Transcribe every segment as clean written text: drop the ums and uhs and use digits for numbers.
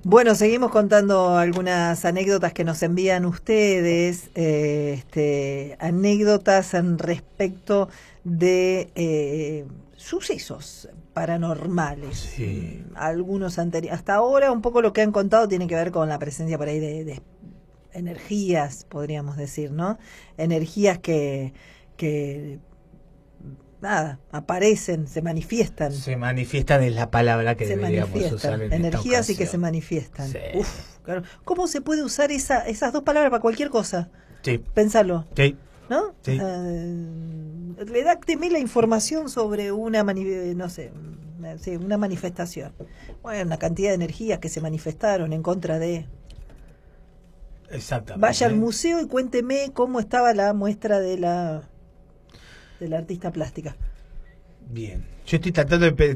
Bueno, seguimos contando algunas anécdotas que nos envían ustedes, anécdotas en respecto de sucesos paranormales. Sí. Algunos anteriores. Hasta ahora un poco lo que han contado tiene que ver con la presencia por ahí de energías, podríamos decir, ¿no? Energías que nada, aparecen, se manifiestan. Se manifiestan es la palabra que Se deberíamos manifiestan, usar en esta energías y que se ocasión. manifiestan. Sí. Uf, claro. ¿Cómo se puede usar esas dos palabras para cualquier cosa? Sí. Pénsalo, Sí. ¿no? Sí. Redácteme la información sobre una, no sé, sí, una manifestación. Bueno, una cantidad de energías que se manifestaron en contra de... Exactamente. Vaya al museo y cuénteme cómo estaba la muestra de la artista plástica. Bien. Yo estoy tratando de...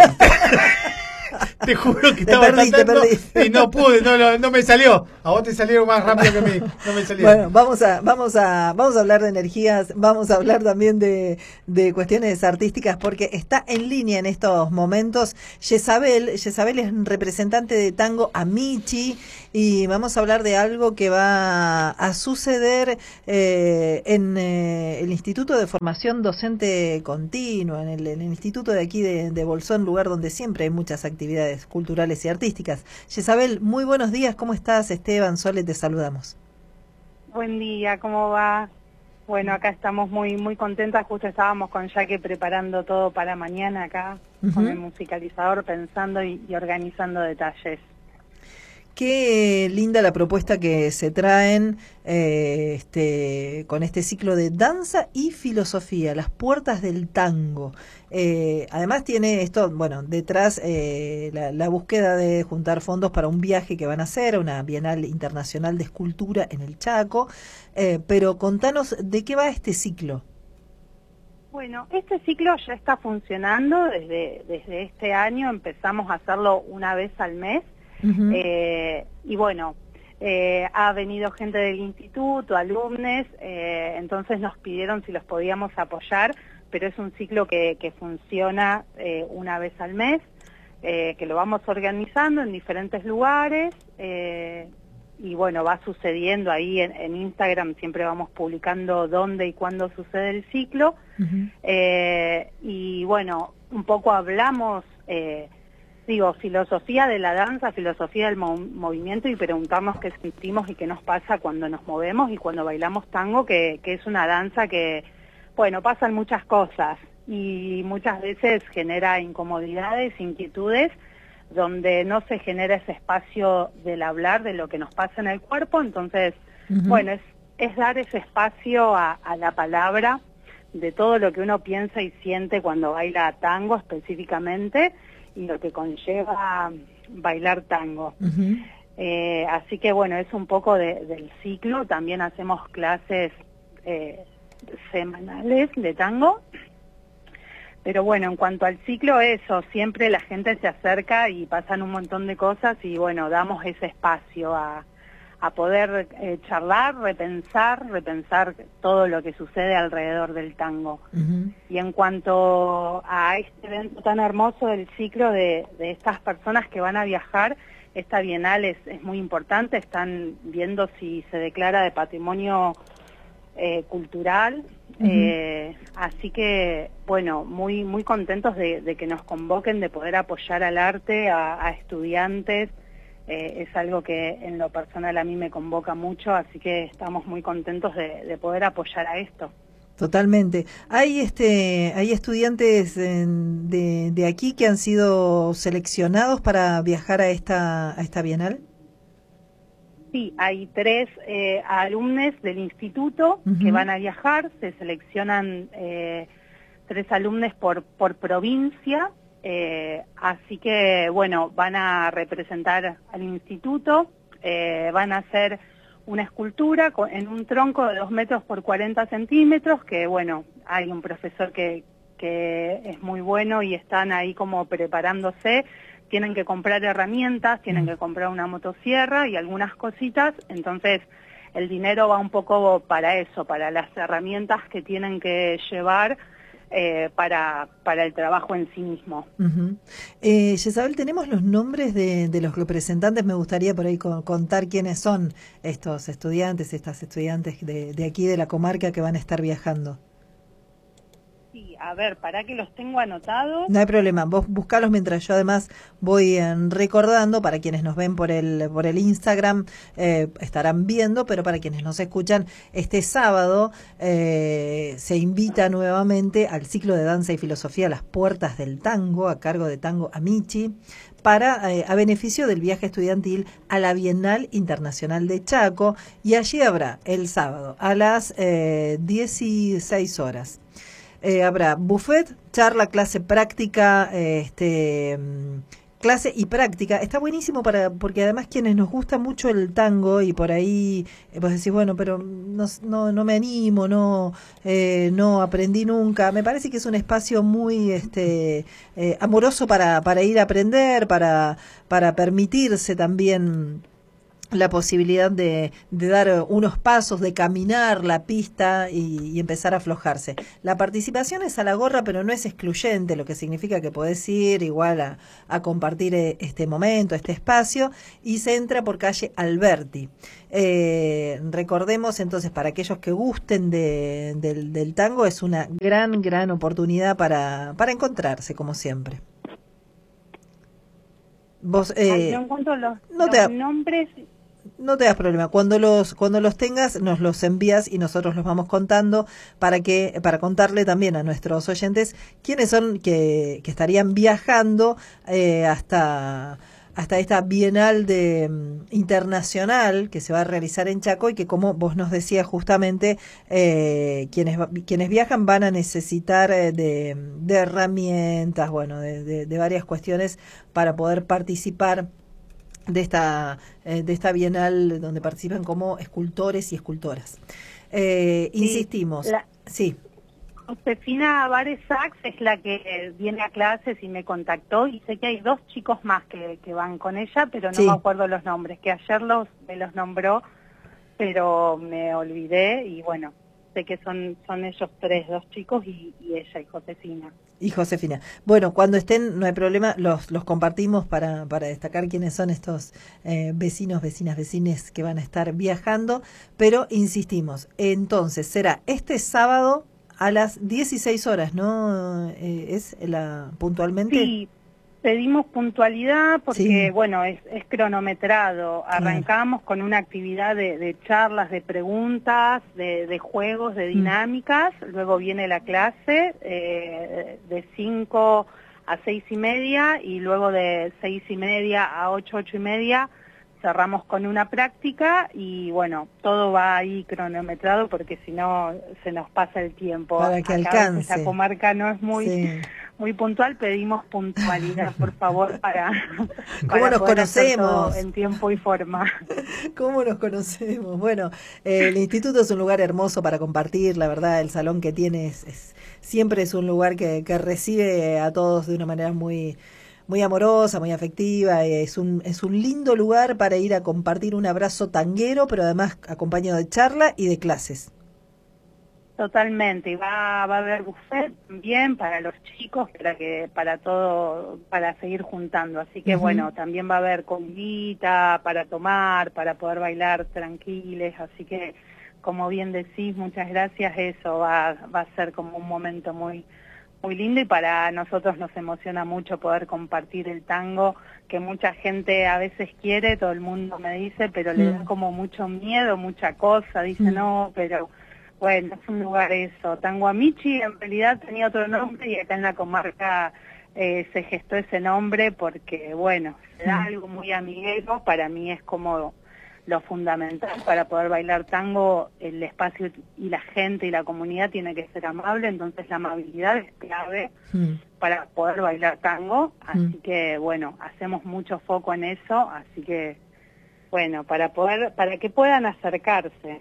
Te juro que Te estaba perdí. y no pude, no me salió. A vos te salieron más rápido que a mí. No me salió. Bueno, vamos a hablar de energías, vamos a hablar también de cuestiones artísticas, porque está en línea en estos momentos Jezabel es representante de Tango Amici, y vamos a hablar de algo que va a suceder en el Instituto de Formación Docente Continua, en el instituto de aquí de Bolsón, lugar donde siempre hay muchas actividades culturales y artísticas. Jezabel, muy buenos días, ¿cómo estás? Esteban, Sole, te saludamos. Buen día, ¿cómo va? Bueno, acá estamos muy contentas, justo estábamos con Jaque preparando todo para mañana acá, con el musicalizador, pensando y organizando detalles. Qué linda la propuesta que se traen con este ciclo de danza y filosofía, las puertas del tango. Además tiene esto, bueno, detrás la búsqueda de juntar fondos para un viaje que van a hacer, una Bienal Internacional de Escultura en el Chaco. Pero contanos, ¿de qué va este ciclo? Bueno, este ciclo ya está funcionando desde este año, empezamos a hacerlo una vez al mes. Y bueno, ha venido gente del instituto, alumnos, entonces nos pidieron si los podíamos apoyar, pero es un ciclo que funciona una vez al mes, que lo vamos organizando en diferentes lugares, y bueno, va sucediendo ahí en Instagram, siempre vamos publicando dónde y cuándo sucede el ciclo, y bueno, un poco hablamos... filosofía de la danza, filosofía del movimiento, y preguntamos qué sentimos y qué nos pasa cuando nos movemos y cuando bailamos tango, que es una danza que, bueno, pasan muchas cosas y muchas veces genera incomodidades, inquietudes, donde no se genera ese espacio del hablar de lo que nos pasa en el cuerpo. Entonces, bueno, es dar ese espacio a la palabra de todo lo que uno piensa y siente cuando baila tango específicamente, y lo que conlleva bailar tango. Así que bueno, es un poco del ciclo. También hacemos clases semanales de tango, pero bueno, en cuanto al ciclo, eso, siempre la gente se acerca y pasan un montón de cosas, y bueno, damos ese espacio a poder charlar, repensar todo lo que sucede alrededor del tango. Y en cuanto a este evento tan hermoso del ciclo de estas personas que van a viajar, esta bienal es muy importante, están viendo si se declara de patrimonio cultural, así que bueno, muy contentos de que nos convoquen, de poder apoyar al arte, a estudiantes. Es algo que en lo personal a mí me convoca mucho, así que estamos muy contentos de poder apoyar a esto. Totalmente. Hay estudiantes de aquí que han sido seleccionados para viajar a esta Bienal. Sí, hay 3 alumnos del instituto que van a viajar, se seleccionan 3 alumnos por provincia. Así que, bueno, van a representar al instituto, van a hacer una escultura en un tronco de 2 metros por 40 centímetros, que bueno, hay un profesor que es muy bueno y están ahí como preparándose. Tienen que comprar herramientas, tienen que comprar una motosierra y algunas cositas, entonces el dinero va un poco para eso, para las herramientas que tienen que llevar para el trabajo en sí mismo. Jezabel, tenemos los nombres de los representantes. Me gustaría por ahí contar quiénes son estos estudiantes, estas estudiantes de aquí de la comarca que van a estar viajando. Sí, a ver, para que los tengo anotados. No hay problema, vos buscalos mientras yo además voy recordando. Para quienes nos ven por el Instagram estarán viendo, pero para quienes nos escuchan, este sábado se invita nuevamente al ciclo de danza y filosofía Las Puertas del Tango, a cargo de Tango Amici, a beneficio del viaje estudiantil a la Bienal Internacional de Chaco, y allí habrá el sábado a las 16 horas. Habrá buffet, charla, clase práctica, clase y práctica. Está buenísimo porque además quienes nos gusta mucho el tango y por ahí vos decís, bueno, pero no me animo, no aprendí nunca. Me parece que es un espacio muy amoroso para ir a aprender, para permitirse también la posibilidad de dar unos pasos, de caminar la pista y empezar a aflojarse. La participación es a la gorra, pero no es excluyente, lo que significa que podés ir igual a compartir este momento, este espacio, y se entra por calle Alberti. Recordemos entonces, para aquellos que gusten del tango, es una gran oportunidad para encontrarse, como siempre. Vos, yo encuentro los nombres. No te das problema. Cuando los tengas, nos los envías y nosotros los vamos contando para contarle también a nuestros oyentes quiénes son que estarían viajando hasta esta Bienal internacional que se va a realizar en Chaco, y que, como vos nos decías justamente, quienes viajan van a necesitar de herramientas, bueno, de varias cuestiones para poder participar de esta Bienal, donde participan como escultores y escultoras. Insistimos. Sí. Josefina Vares Sachs es la que viene a clases y me contactó, y sé que hay 2 chicos más que van con ella, pero no me acuerdo los nombres, que ayer me los nombró, pero me olvidé, y bueno, sé que son ellos 3, 2 chicos y ella y Josefina. Bueno, cuando estén, no hay problema, los compartimos para destacar quiénes son estos vecines que van a estar viajando, pero insistimos, entonces será este sábado a las 16 horas, ¿no? ¿Es puntualmente? Sí, pedimos puntualidad porque, bueno, es cronometrado. Arrancamos con una actividad de charlas, de preguntas, de juegos, de dinámicas. Luego viene la clase de 5 a 6:30, y luego de 6:30 a 8:30 cerramos con una práctica, y bueno, todo va ahí cronometrado porque si no se nos pasa el tiempo. Para que alcance. La comarca no es muy puntual, pedimos puntualidad, por favor, para ¿Cómo nos conocemos? En tiempo y forma. ¿Cómo nos conocemos? Bueno, el instituto es un lugar hermoso para compartir, la verdad, el salón que tiene siempre es un lugar que recibe a todos de una manera muy amorosa, muy afectiva. Es un lindo lugar para ir a compartir un abrazo tanguero, pero además acompañado de charla y de clases. Totalmente, y va a haber buffet también para los chicos, para seguir juntando, así que bueno, también va a haber comidita para tomar, para poder bailar tranquiles, así que, como bien decís, muchas gracias, eso va a ser como un momento muy lindo, y para nosotros nos emociona mucho poder compartir el tango, que mucha gente a veces quiere, todo el mundo me dice, pero le da como mucho miedo, mucha cosa, dice no, pero bueno, es un lugar eso. Tango Amici en realidad tenía otro nombre, y acá en la comarca se gestó ese nombre porque, bueno, se da algo muy amiguero. Para mí es como lo fundamental para poder bailar tango. El espacio y la gente y la comunidad tiene que ser amable, entonces la amabilidad es clave para poder bailar tango. Así que, bueno, hacemos mucho foco en eso, así que, bueno, para que puedan acercarse.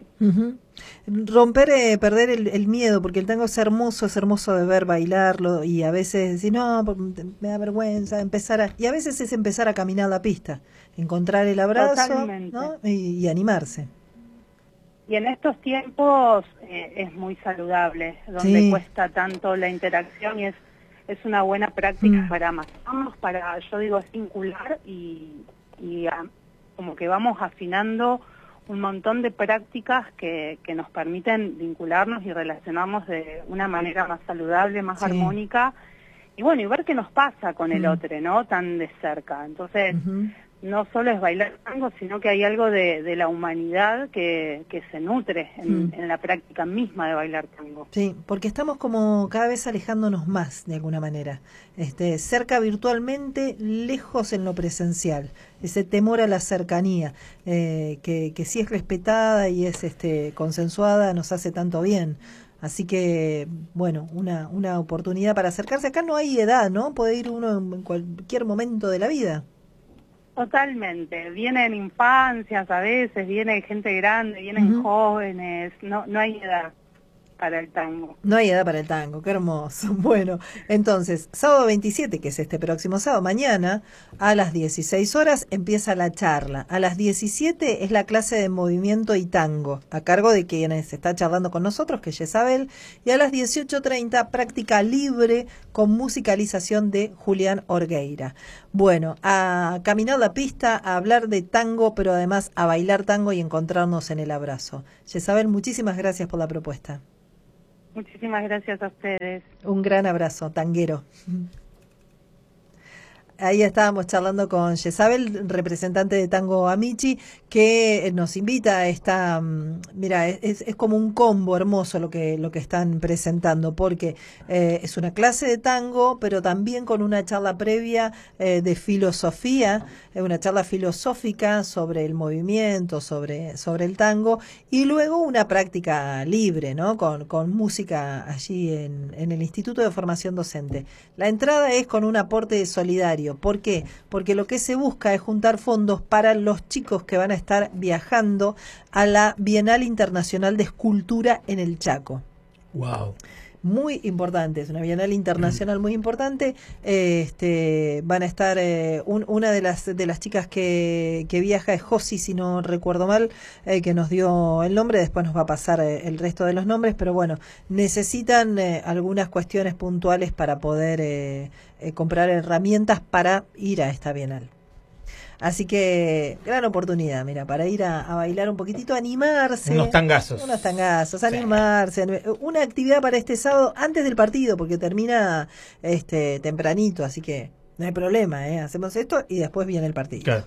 Perder el miedo, porque el tango es hermoso de ver bailarlo, y a veces decir, no, me da vergüenza y a veces es empezar a caminar la pista, encontrar el abrazo, ¿no? y animarse. Y en estos tiempos es muy saludable, donde cuesta tanto la interacción, y es una buena práctica para amasarnos, para, yo digo, es vincular y como que vamos afinando un montón de prácticas que nos permiten vincularnos y relacionarnos de una manera más saludable, más armónica, y bueno, y ver qué nos pasa con el otro, ¿no? Tan de cerca. Entonces, no solo es bailar tango, sino que hay algo de la humanidad que se nutre en la práctica misma de bailar tango. Sí, porque estamos como cada vez alejándonos más, de alguna manera. Cerca virtualmente, lejos en lo presencial. Ese temor a la cercanía, que si es respetada y es consensuada, nos hace tanto bien. Así que, bueno, una oportunidad para acercarse. Acá no hay edad, ¿no? Puede ir uno en cualquier momento de la vida. Totalmente. Vienen infancias a veces, viene gente grande, vienen jóvenes. No hay edad para el tango. No hay edad para el tango, qué hermoso. Bueno, entonces, sábado 27, que es este próximo sábado, mañana, a las 16 horas empieza la charla. A las 17 es la clase de movimiento y tango, a cargo de quienes está charlando con nosotros, que es Jezabel. Y a las 18:30, práctica libre con musicalización de Julián Orgueira. Bueno, a caminar la pista, a hablar de tango, pero además a bailar tango y encontrarnos en el abrazo. Jezabel, muchísimas gracias por la propuesta. Muchísimas gracias a ustedes. Un gran abrazo, tanguero. Ahí estábamos charlando con Jezabel, representante de Tango Amici, que nos invita a esta, mira, es como un combo hermoso lo que están presentando, porque es una clase de tango, pero también con una charla previa de filosofía, una charla filosófica sobre el movimiento, sobre el tango, y luego una práctica libre, ¿no? Con música allí en el Instituto de Formación Docente. La entrada es con un aporte solidario. ¿Por qué? Porque lo que se busca es juntar fondos para los chicos que van a estar viajando a la Bienal Internacional de Escultura en el Chaco. Wow. Muy importante, es una bienal internacional muy importante. Van a estar una de las chicas que viaja es Josi, si no recuerdo mal, que nos dio el nombre. Después nos va a pasar el resto de los nombres, pero bueno, necesitan algunas cuestiones puntuales para poder comprar herramientas para ir a esta bienal. Así que, gran oportunidad, mira, para ir a bailar un poquitito, animarse. Unos tangazos, animarse. Una actividad para este sábado antes del partido, porque termina tempranito, así que no hay problema, hacemos esto y después viene el partido. Claro.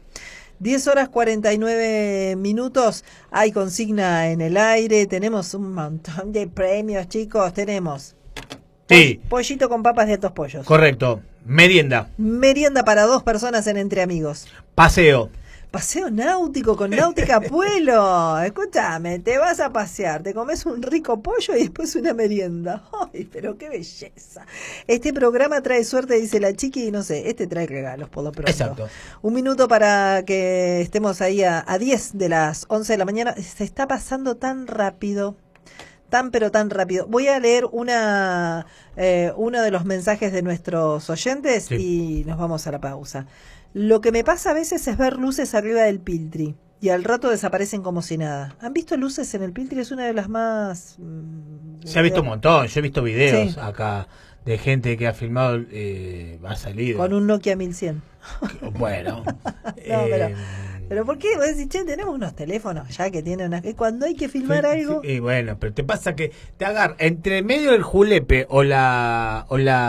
10:49. Hay consigna en el aire, tenemos un montón de premios, chicos, tenemos pollito con papas de estos pollos. Correcto. Merienda para 2 personas en Entre Amigos. Paseo náutico con Náutica Puelo. Escúchame, te vas a pasear, te comes un rico pollo y después una merienda. Ay, pero qué belleza. Este programa trae suerte, dice la chiqui, y no sé, trae regalos por lo pronto. Exacto. Un minuto para que estemos ahí a 10 de las 11 de la mañana. Se está pasando tan rápido. Pero tan rápido. Voy a leer uno de los mensajes de nuestros oyentes y nos vamos a la pausa. Lo que me pasa a veces es ver luces arriba del Piltri y al rato desaparecen como si nada. ¿Han visto luces en el Piltri? Es una de las más... Se ha visto un montón. Yo he visto videos acá de gente que ha filmado, ha salido. Con un Nokia 1100. Bueno. Pero ¿por qué? Vos decís, tenemos unos teléfonos ya que tienen cuando hay que filmar algo. Y bueno, pero te pasa que te agarra entre medio del julepe o la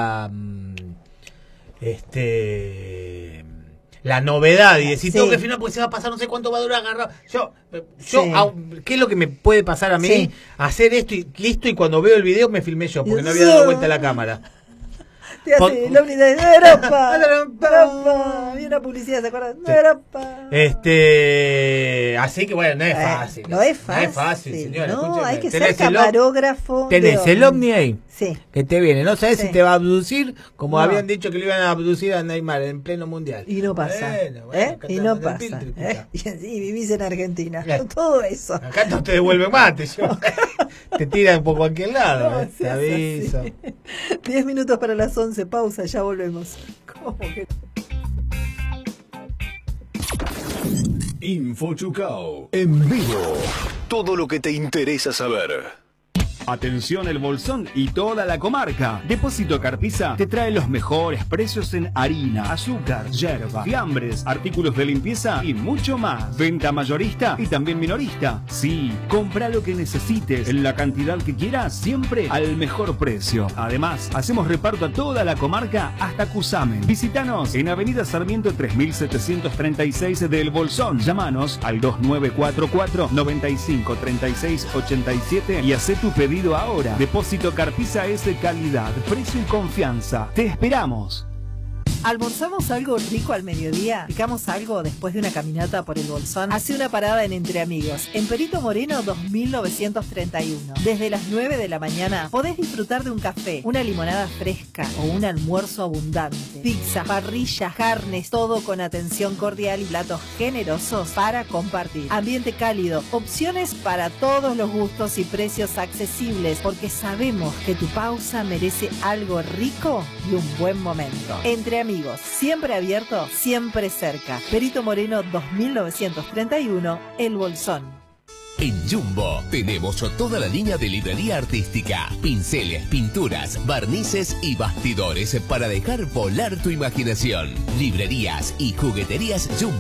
novedad y decir tengo que filmar porque se va a pasar no sé cuánto va a durar agarrado. Yo ¿qué es lo que me puede pasar a mí? Hacer esto y listo, y cuando veo el video me filmé yo porque no había dado vuelta la cámara. La unidad de Europa. Viene una publicidad, ¿se acuerdan? Europa. Así que bueno, no es fácil. No es fácil, señora. No, hay que ser camarógrafo. Tenés el Omni ahí. Sí. Que te viene. No sabes si te va a abducir, como habían dicho que le iban a abducir a Neymar en pleno mundial. Y no pasa. Y no pasa. Y vivís en Argentina. Todo eso. Acá no te devuelven mate. Te tiran por cualquier lado. Te aviso. 10 minutos para las 11. Pausa, ya volvemos. ¿Cómo que? InfoChucao. En vivo. Todo lo que te interesa saber. Atención El Bolsón y toda la comarca. Depósito Carpiza te trae los mejores precios en harina, azúcar, yerba, fiambres, artículos de limpieza y mucho más. Venta mayorista y también minorista. Sí, compra lo que necesites en la cantidad que quieras, siempre al mejor precio. Además, hacemos reparto a toda la comarca hasta Cusamen. Visítanos en Avenida Sarmiento 3736 de El Bolsón. Llámanos al 2944 95 36 87 y haz tu pedido ahora. Depósito Carpiza es de calidad, precio y confianza. Te esperamos. ¿Almorzamos algo rico al mediodía? ¿Picamos algo después de una caminata por el Bolsón? Hace una parada en Entre Amigos, en Perito Moreno 2931. Desde las 9 de la mañana podés disfrutar de un café, una limonada fresca o un almuerzo abundante. Pizza, parrilla, carnes, todo con atención cordial y platos generosos para compartir. Ambiente cálido, opciones para todos los gustos y precios accesibles, porque sabemos que tu pausa merece algo rico y un buen momento. Entre Amigos, siempre abierto, siempre cerca. Perito Moreno 2931, El Bolsón. En Jumbo tenemos toda la línea de librería artística, pinceles, pinturas, barnices y bastidores para dejar volar tu imaginación. Librerías y jugueterías Jumbo.